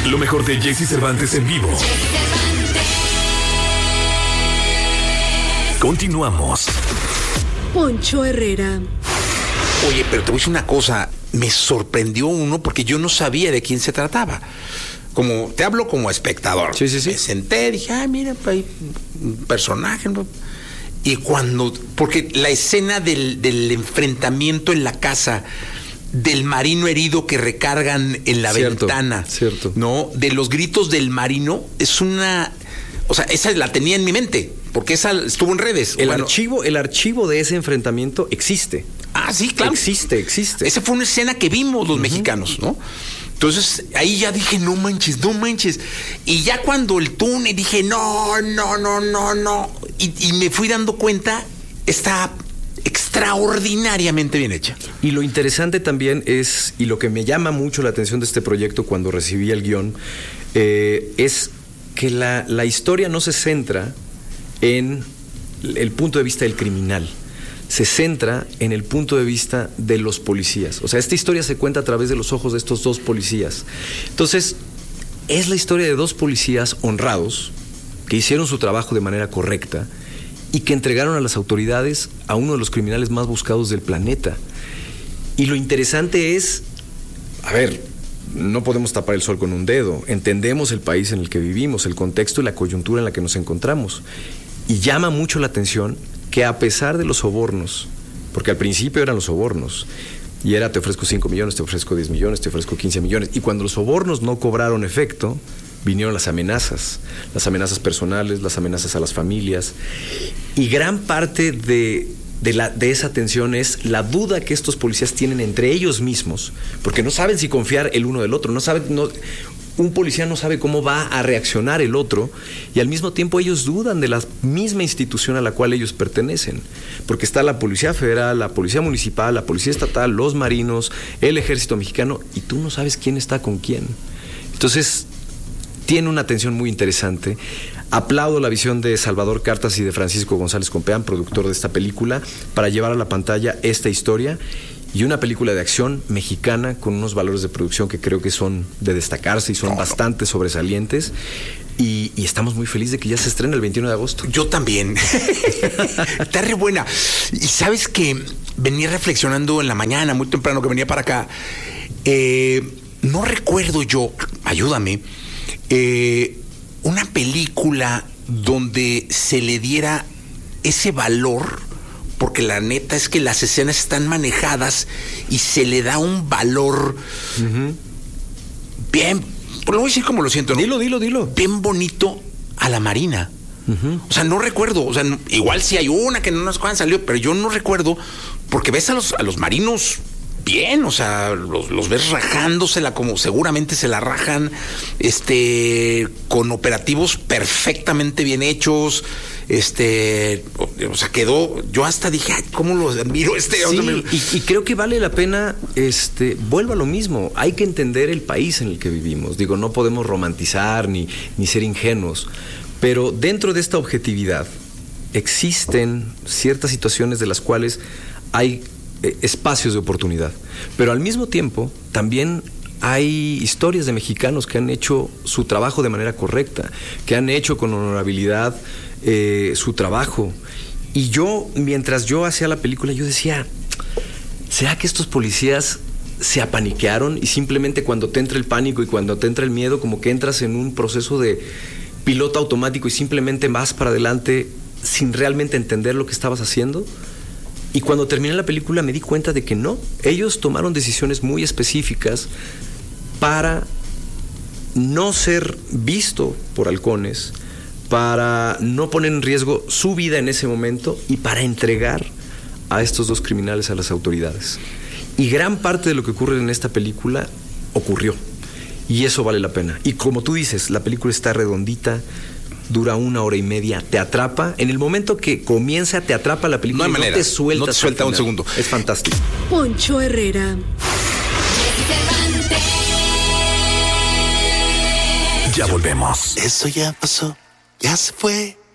Lo mejor de Jesse Cervantes en vivo. Continuamos. Poncho Herrera. Oye, pero te voy a decir una cosa. Me sorprendió uno porque yo no sabía de quién se trataba. Como te hablo como espectador. Sí. Me senté, dije, mira, hay un personaje, ¿no? Y porque la escena del enfrentamiento en la casa, del marino herido que recargan en la ventana, ¿no? De los gritos del marino, es una... O sea, esa la tenía en mi mente, porque esa estuvo en redes. El archivo de ese enfrentamiento existe. Ah, sí, claro. Existe. Esa fue una escena que vimos los mexicanos, ¿no? Entonces, ahí ya dije, no manches. Y ya cuando el túnel dije, no. Y me fui dando cuenta, está extraordinariamente bien hecha. Y lo interesante también es, y lo que me llama mucho la atención de este proyecto cuando recibí el guión, es que la historia no se centra en el punto de vista del criminal. Se centra en el punto de vista de los policías. O sea, esta historia se cuenta a través de los ojos de estos dos policías. Entonces, es la historia de dos policías honrados que hicieron su trabajo de manera correcta y que entregaron a las autoridades a uno de los criminales más buscados del planeta. Y lo interesante es, no podemos tapar el sol con un dedo. Entendemos el país en el que vivimos, el contexto y la coyuntura en la que nos encontramos. Y llama mucho la atención que a pesar de los sobornos, porque al principio eran los sobornos, y era te ofrezco 5 millones, te ofrezco 10 millones, te ofrezco 15 millones, y cuando los sobornos no cobraron efecto, vinieron las amenazas personales, las amenazas a las familias, y gran parte de esa tensión es la duda que estos policías tienen entre ellos mismos, porque no saben si confiar el uno del otro, un policía no sabe cómo va a reaccionar el otro, y al mismo tiempo ellos dudan de la misma institución a la cual ellos pertenecen, porque está la Policía Federal, la Policía Municipal, la Policía Estatal, los marinos, el Ejército Mexicano, y tú no sabes quién está con quién. Entonces, tiene una tensión muy interesante. Aplaudo la visión de Salvador Cartas y de Francisco González Compeán, productor de esta película, para llevar a la pantalla esta historia. Y una película de acción mexicana con unos valores de producción que creo que son de destacarse y son bastante sobresalientes. Y estamos muy felices de que ya se estrena el 21 de agosto. Yo también. Está re buena. Y sabes que venía reflexionando en la mañana, muy temprano que venía para acá. No recuerdo yo, ayúdame, una película donde se le diera ese valor, porque la neta es que las escenas están manejadas y se le da un valor bien, lo voy a decir como lo siento, ¿no? Dilo. Bien bonito a la Marina. O sea, no recuerdo, o sea, igual sí hay una que no sé cuándo salió, pero yo no recuerdo, porque ves a los marinos bien, o sea, los ves rajándosela como seguramente se la rajan, con operativos perfectamente bien hechos, o sea, quedó, yo hasta dije, ay, cómo lo admiro y creo que vale la pena, vuelvo a lo mismo, hay que entender el país en el que vivimos, digo, no podemos romantizar ni ser ingenuos, pero dentro de esta objetividad existen ciertas situaciones de las cuales hay espacios de oportunidad, pero al mismo tiempo también hay historias de mexicanos que han hecho su trabajo de manera correcta, que han hecho con honorabilidad su trabajo. Y yo, mientras yo hacía la película, yo decía, ¿será que estos policías se apaniquearon y simplemente cuando te entra el pánico y cuando te entra el miedo, como que entras en un proceso de piloto automático y simplemente vas para adelante sin realmente entender lo que estabas haciendo? Y cuando terminé la película me di cuenta de que no, ellos tomaron decisiones muy específicas para no ser visto por halcones, para no poner en riesgo su vida en ese momento y para entregar a estos dos criminales a las autoridades. Y gran parte de lo que ocurre en esta película ocurrió. Y eso vale la pena. Y como tú dices, la película está redondita, dura 1 hora y media, te atrapa. En el momento que comienza, te atrapa la película. No hay manera, no te suelta un segundo. Es fantástico. Poncho Herrera. Ya volvemos. Eso ya pasó, ya se fue.